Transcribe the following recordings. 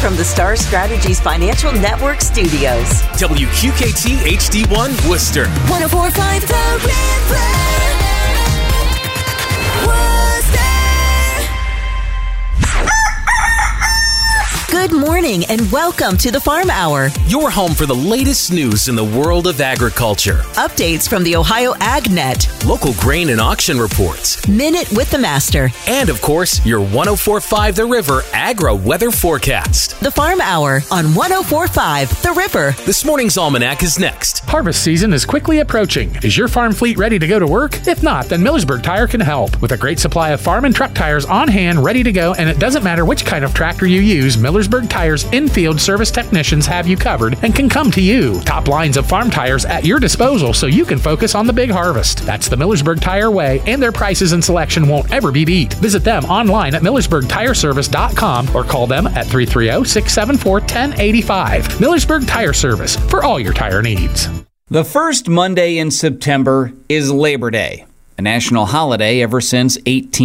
from the Star Strategies Financial Network studios. WQKT HD1 Worcester. 104.5 The River. Good morning and welcome to the Farm Hour. Your home for the latest news in the world of agriculture. Updates from the Ohio AgNet. Local grain and auction reports. Minute with the Master. And of course, your 104.5 The River Agro Weather Forecast. The Farm Hour on 104.5 The River. This morning's almanac is next. Harvest season is quickly approaching. Is your farm fleet ready to go to work? If not, then Millersburg Tire can help. With a great supply of farm and truck tires on hand, ready to go, and it doesn't matter which kind of tractor you use, Millersburg Tire's in-field service technicians have you covered and can come to you. Top lines of farm tires at your disposal so you can focus on the big harvest. That's the Millersburg Tire way, and their prices and selection won't ever be beat. Visit them online at MillersburgTireService.com or call them at 330-674-1085. Millersburg Tire Service, for all your tire needs. The first Monday in September is Labor Day, a national holiday ever since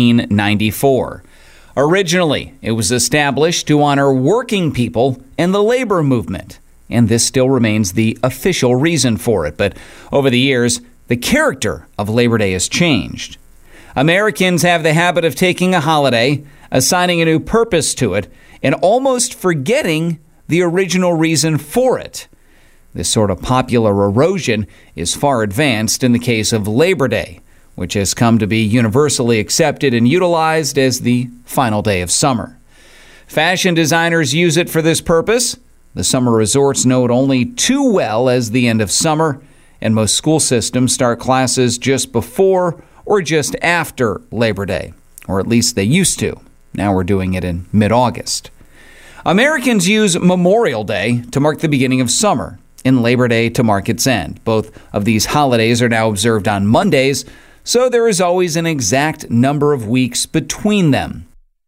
1894. Originally, it was established to honor working people and the labor movement, and this still remains the official reason for it. But over the years, the character of Labor Day has changed. Americans have the habit of taking a holiday, assigning a new purpose to it, and almost forgetting the original reason for it. This sort of popular erosion is far advanced in the case of Labor Day, which has come to be universally accepted and utilized as the final day of summer. Fashion designers use it for this purpose. The summer resorts know it only too well as the end of summer, and most school systems start classes just before or just after Labor Day, or at least they used to. Now we're doing it in mid-August. Americans use Memorial Day to mark the beginning of summer and Labor Day to mark its end. Both of these holidays are now observed on Mondays, so there is always an exact number of weeks between them.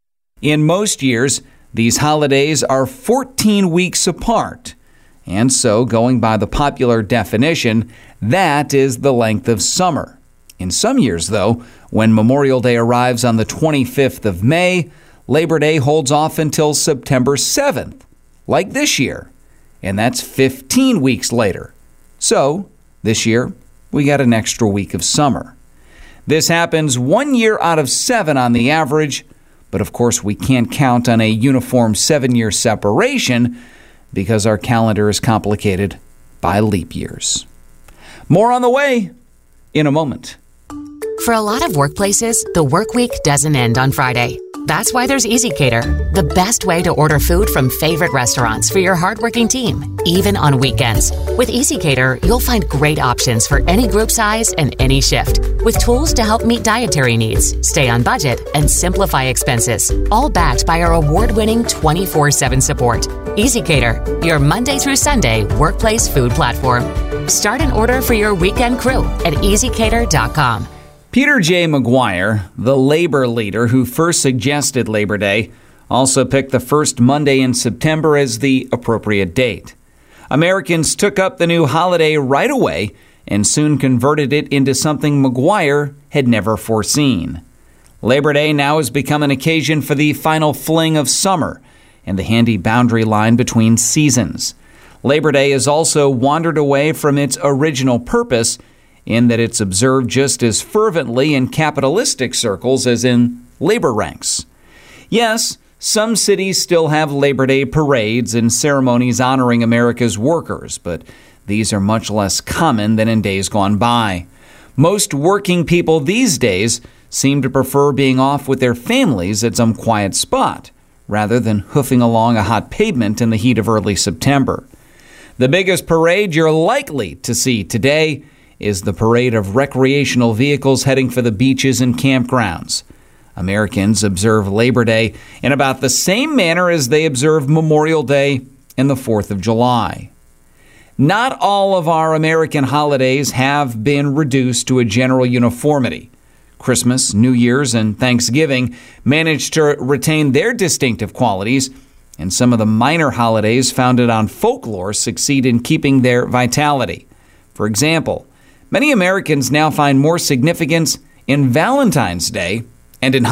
In most years, these holidays are 14 weeks apart, and so going by the popular definition, that is the length of summer. In some years, though, when Memorial Day arrives on the 25th of May, Labor Day holds off until September 7th, like this year, and that's 15 weeks later. So, this year, we got an extra week of summer. This happens 1 year out of 7 on the average, but of course we can't count on a uniform 7-year separation because our calendar is complicated by leap years. More on the way in a moment. For a lot of workplaces, the work week doesn't end on Friday. That's why there's EasyCater, the best way to order food from favorite restaurants for your hardworking team, even on weekends. With EasyCater, you'll find great options for any group size and any shift, with tools to help meet dietary needs, stay on budget, and simplify expenses, all backed by our award-winning 24/7 support. EasyCater, your Monday through Sunday workplace food platform. Start an order for your weekend crew at EasyCater.com. Peter J. McGuire, the labor leader who first suggested Labor Day, also picked the first Monday in September as the appropriate date. Americans took up the new holiday right away and soon converted it into something McGuire had never foreseen. Labor Day now has become an occasion for the final fling of summer and the handy boundary line between seasons. Labor Day has also wandered away from its original purpose in that it's observed just as fervently in capitalistic circles as in labor ranks. Yes, some cities still have Labor Day parades and ceremonies honoring America's workers, but these are much less common than in days gone by. Most working people these days seem to prefer being off with their families at some quiet spot, rather than hoofing along a hot pavement in the heat of early September. The biggest parade you're likely to see today is the parade of recreational vehicles heading for the beaches and campgrounds. Americans observe Labor Day in about the same manner as they observe Memorial Day and the 4th of July. Not all of our American holidays have been reduced to a general uniformity. Christmas, New Year's, and Thanksgiving managed to retain their distinctive qualities, and some of the minor holidays founded on folklore succeed in keeping their vitality. For example, many Americans now find more significance in Valentine's Day and in